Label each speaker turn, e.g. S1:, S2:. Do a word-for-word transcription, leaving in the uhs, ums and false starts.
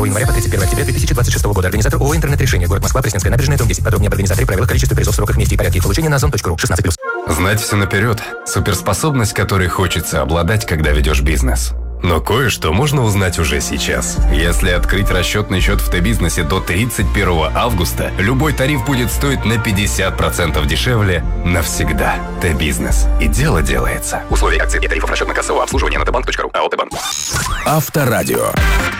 S1: января по тридцать первое октября две тысячи двадцать шестого года. Организатор ООО «Интернет-решение». Город Москва, Пресненская набережная, дом десять. Подробнее об организаторе, правилах, количестве призов, сроках, месте и порядке их получения на озон точка ру. шестнадцать плюс.
S2: Знать все наперед – суперспособность, которой хочется обладать, когда ведешь бизнес. Но кое-что можно узнать уже сейчас. Если открыть расчетный счет в Т-бизнесе до тридцать первого августа, любой тариф будет стоить на пятьдесят процентов дешевле навсегда. Т-бизнес. И дело делается.
S3: Условия акций и тарифов расчетно-кассового обслуживания на тэ банк точка ру. АО «Т-банк».
S4: Авторадио.